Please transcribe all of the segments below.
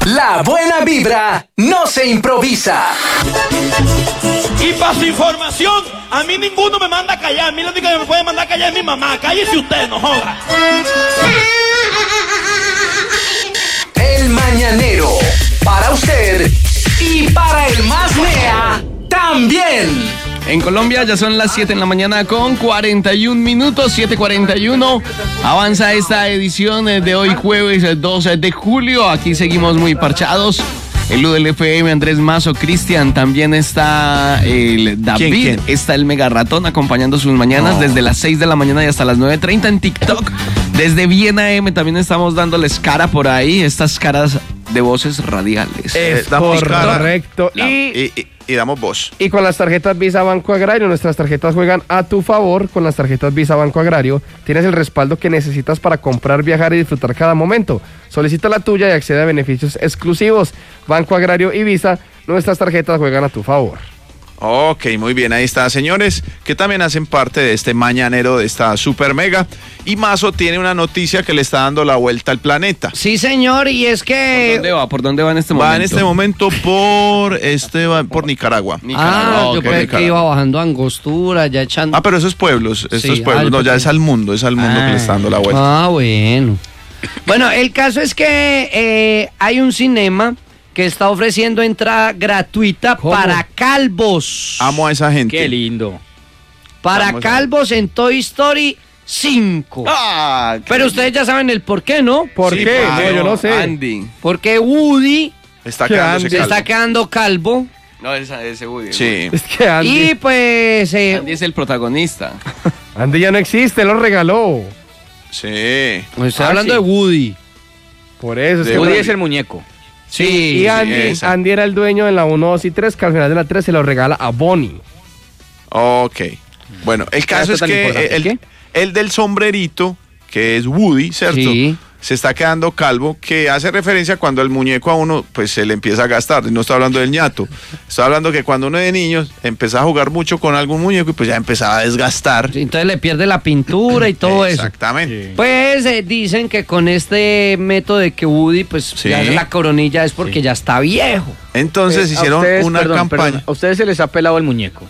La buena vibra no se improvisa. Y para su información, a mí ninguno me manda a callar. A mí lo único que me puede mandar a callar es mi mamá. Cállese usted, no joda. El mañanero, para usted y para el más mea también. En Colombia ya son las 7 de la mañana con 41 minutos, 7:41. Avanza esta edición de hoy jueves 12 de julio. Aquí seguimos muy parchados. El U del FM, Andrés Mazo, Cristian, también está el David, ¿Quién? está el Mega Ratón acompañando sus mañanas desde las 6 de la mañana y hasta las 9:30 en TikTok. Desde Viena M también estamos dándoles cara por ahí, estas caras de voces radiales. Damos cara. Correcto. Y damos voz. Y con las tarjetas Visa Banco Agrario, nuestras tarjetas juegan a tu favor. Con las tarjetas Visa Banco Agrario tienes el respaldo que necesitas para comprar, viajar y disfrutar cada momento. Solicita la tuya y accede a beneficios exclusivos. Banco Agrario y Visa, nuestras tarjetas juegan a tu favor. Ok, muy bien, ahí está, señores, que también hacen parte de este mañanero, de esta super mega. Y Mazo tiene una noticia que le está dando la vuelta al planeta. Sí, señor, y es que... ¿Por dónde va en este momento? Va en este momento por Nicaragua. Yo pensé que iba bajando Angostura, ya echando... Ah, pero esos pueblos, Sí, pueblos, no, ya es al mundo que le está dando la vuelta. Ah, bueno. Bueno, el caso es que hay un cinema que está ofreciendo entrada gratuita para calvos. Amo a esa gente. Qué lindo. Para Vamos a calvos en Toy Story 5. Pero ustedes ya saben el por qué, ¿no? ¿Por Sí, qué? claro. No, yo no sé. Andy. Porque Woody Está ¿Qué quedándose Andy? se está calvo. quedando calvo. No, ese Woody. Sí. Es que Andy, Y pues... Andy es el protagonista. Andy ya no existe, lo regaló. Sí. estoy hablando sí. de Woody. Por eso. De Woody Woody. es el muñeco. Sí. Y Andy, esa. Andy era el dueño en la 1, 2 y 3, que al final de la 3 se lo regala a Bonnie. Ok. Bueno, el caso es tan que importante. el del sombrerito, que es Woody, ¿cierto? Sí. Se está quedando calvo, que hace referencia cuando el muñeco a uno pues se le empieza a gastar. No estoy hablando del ñato, estoy hablando que cuando uno de niños empezaba a jugar mucho con algún muñeco y pues ya empezaba a desgastar. Entonces le pierde la pintura y todo eso. Exactamente. Pues dicen que con este método de que Woody pues Sí. ya la coronilla es porque ya está viejo. Entonces A hicieron ustedes, una campaña. perdón, a ustedes se les ha pelado el muñeco.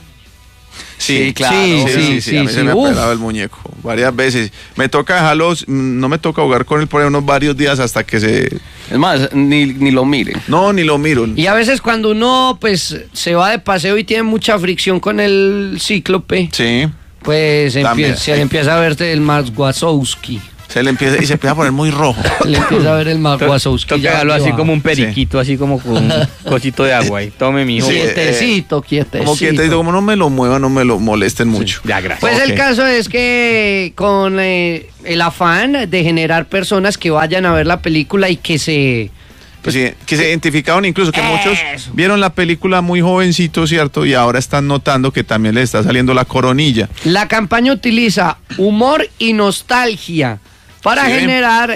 Sí, claro. Sí, a mí se me ha Uf. pelado el muñeco varias veces. Me toca dejarlo, no me toca jugar con él por ahí unos varios días hasta que se... Es más, ni lo mire. No, ni lo miro. Y a veces cuando uno pues se va de paseo y tiene mucha fricción con el cíclope, Sí, pues También. se empieza a verte el Max Wazowski. se le empieza y se empieza a poner muy rojo. Le empieza a ver el Max Wazowski. Toca ya dejarlo así arriba. como un periquito, así como con un cosito de agua. Y tome, mijo. Sí. Quietecito. Como quietecito, como no me lo muevan, no me lo molesten mucho. Ya, gracias. Pues Ok. el caso es que con el afán de generar personas que vayan a ver la película y que se... Que se identificaron incluso, que muchos Eso. vieron la película muy jovencito, ¿cierto? Y ahora están notando que también les está saliendo la coronilla. La campaña utiliza humor y nostalgia para Sí. generar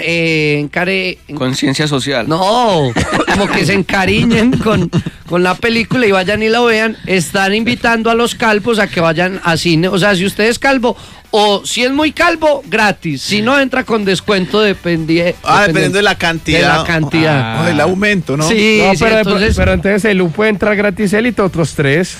Conciencia social. no, como que se encariñen con la película y vayan y la vean. Están invitando a los calvos a que vayan a cine. O sea, si usted es calvo o si es muy calvo, gratis. Si no, entra con descuento Dependiendo de la cantidad. de la cantidad. O del aumento, ¿no? Sí, No, sí, pero, entonces... pero entonces el U puede entrar gratis él y otros 3.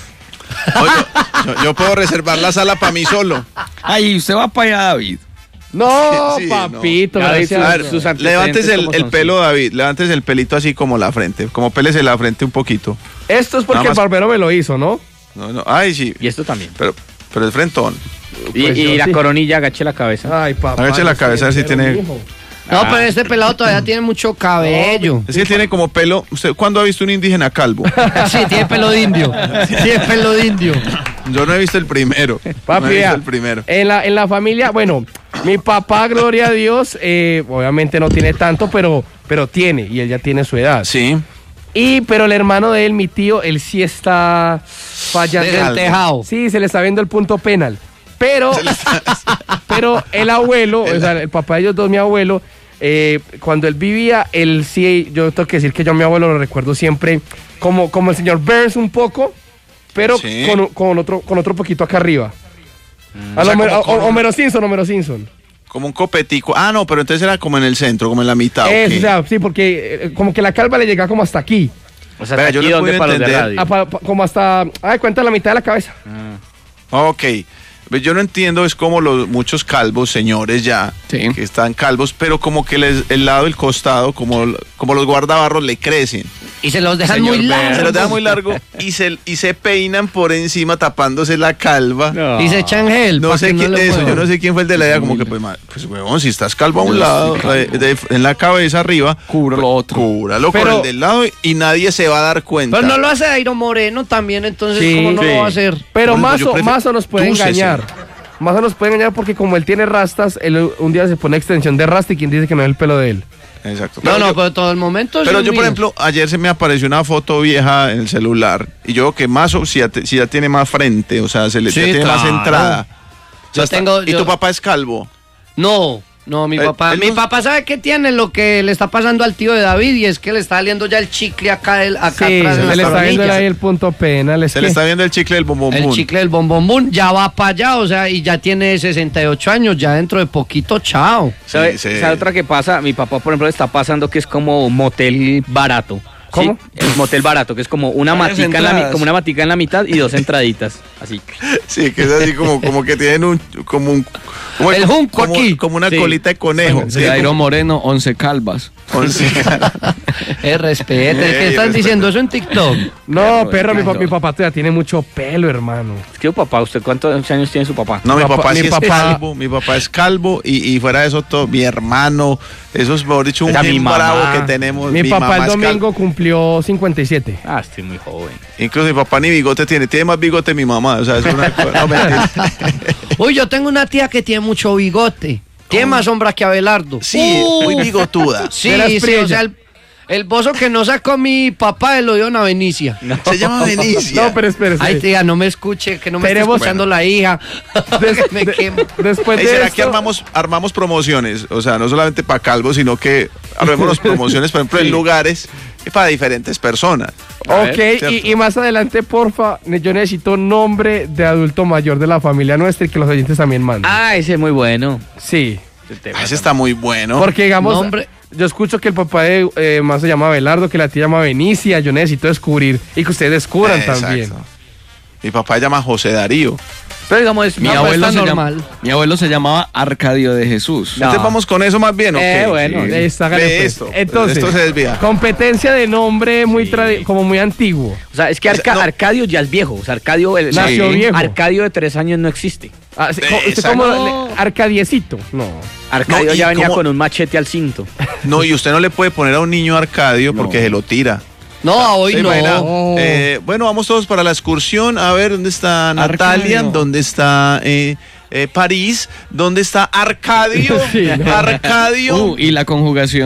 Oye, yo puedo reservar la sala para mí solo. Ay, usted va para allá, David. No, Sí, papito, no. gracias. A ver, sus antecedentes, levantes ¿cómo el son? pelo, David. Levantes el pelito así como la frente. Como pélese la frente un poquito. Esto es porque Nada el más. barbero me lo hizo, ¿no? No. Ay, sí. Y esto también. Pero el frentón. Y, Pues y yo la sí. coronilla, agache la cabeza. Ay, papá. Agache la cabeza a ver si pero, tiene- mijo. No, pero este pelado todavía tiene mucho cabello. Es que él tiene como pelo. ¿Usted cuándo ha visto un indígena calvo? Sí, tiene pelo de indio. Tiene pelo de indio. Yo no he visto el primero. Papi, no he visto vea, el primero. en la familia, bueno, mi papá, gloria a Dios, obviamente no tiene tanto, pero tiene, y él ya tiene su edad. Sí. Pero el hermano de él, mi tío, él sí está fallando. Desde el tejado. Sí, se le está viendo el punto penal. Pero el abuelo, o sea, el papá de ellos dos, mi abuelo, cuando él vivía, él sí, yo tengo que decir que yo a mi abuelo lo recuerdo siempre como el señor Burns un poco, pero Sí. con otro poquito acá arriba. O sea, como con- Homero Simpson. Como un copetico. Ah, no, pero entonces era como en el centro, como en la mitad. Eso, ok. o sea, sí, porque como que la calva le llega como hasta aquí. O sea, Vea, hasta yo aquí no donde pude para los de entender. radio. Como hasta, cuenta la mitad de la cabeza. Ok. Yo no entiendo, es como los muchos calvos, señores ya, Sí. que están calvos, pero como que el lado del costado, como los guardabarros le crecen. Y se los dejan Señor muy Verde. largos. Se los deja muy largo y se peinan por encima tapándose la calva. No. Y se echan gel. No pa' sé que quién lo eso, muevan. yo no sé quién fue el de la idea, como que pues huevón, si estás calvo a un lado, en la cabeza arriba, Cubro lo otro. cúbralo con Pero- el del lado y nadie se va a dar cuenta. Pero no lo hace Dairo Moreno también, entonces, Sí. ¿cómo no Sí. lo va a hacer? Pero Por eso yo prefiero- Mazo nos puede Túcese. engañar. Mazo nos puede engañar porque como él tiene rastas, él un día se pone extensión de rasta y quien dice que no es el pelo de él. Exacto. No, Pero yo- pero todo el momento. Pero sí yo, es por mío. ejemplo, ayer se me apareció una foto vieja en el celular y yo veo que Mazo sí ya tiene más frente, o sea, Sí, ya tiene más claro. entrada. Yo tengo- ¿Y yo- tu papá es calvo? No, mi papá. él Mi no- papá sabe que tiene lo que le está pasando al tío de David y es que le está saliendo ya el chicle acá, acá Sí, atrás. en se las le está viendo coronillas. ahí el punto penal. Es Se que le está viendo el chicle del bombón. El chicle del bombombún ya va para allá, o sea, y ya tiene 68 años, ya dentro de poquito, chao. ¿Sabe, Sí. ¿sabe otra que pasa? Mi papá, por ejemplo, le está pasando que es como motel barato. ¿Cómo? Sí, el motel barato, que es como una Varias matica, entradas. como una matica en la mitad y dos entraditas. Así. Sí, que es así como que tienen como El junco aquí. como una Sí. colita de conejo. Sí, Dairo Moreno, 11 calvas. Respete, ¿qué están respeta. diciendo eso en TikTok? no, perro, mi claro. papá todavía tiene mucho pelo, hermano. Es que papá, ¿usted cuántos años tiene su papá? No, mi Papá- papá sí mi es papá- calvo, mi papá es calvo y fuera de eso todo, mi hermano, eso es mejor dicho un Era mi gen mamá. bravo que tenemos. Mi papá mamá el es domingo cumplió 57. Ah, estoy muy joven. Incluso mi papá ni bigote tiene más bigote mi mamá, o sea, es una cosa. No, mentira. Uy, yo tengo una tía que tiene mucho bigote. Tiene más sombra que Abelardo. Sí, muy bigotuda. Sí, De las sí, o priellas. sea, el bozo que no sacó mi papá lo dio a Benicia. Se llama Benicia. No, pero espérese. Ay, tía, no me escuche, que no me Tenemos- está escuchando la hija. Me quemo. Después Ey, de ¿será esto, que armamos promociones? O sea, no solamente para calvos, sino que armemos promociones, por ejemplo, en lugares y para diferentes personas. Ok, ¿cierto? y más adelante, porfa, yo necesito nombre de adulto mayor de la familia nuestra y que los oyentes también manden. Ah, ese es muy bueno. Sí, Ese está muy bueno. porque digamos, Nombre. yo escucho que el papá de más se llama Abelardo, que la tía llama Benicia, yo necesito descubrir y que ustedes descubran Exacto. también. Mi papá se llama José Darío. Pero digamos, es Mi, No, pues abuelo está se normal. mi abuelo se llamaba Arcadio de Jesús. No. Entonces vamos con eso más bien, ¿ok? bueno, Sí. Listo, hágale, Ve pues. esto. Entonces, Esto se desvía. competencia de nombre muy como muy antiguo. O sea, es que No. Arcadio ya es viejo. O sea, Arcadio, Nació viejo. Arcadio de 3 años no existe. Ah, sí, Exacto. usted como Arcadiecito. No. Arcadio No, ¿y ya venía cómo? con un machete al cinto. No, y usted no le puede poner a un niño Arcadio porque se lo tira. No, hoy ¿Se no. imagina? Bueno, vamos todos para la excursión. A ver, ¿dónde está Natalia? Arcadio. ¿Dónde está París? ¿Dónde está Arcadio? Sí, no. Arcadio. Y la conjugación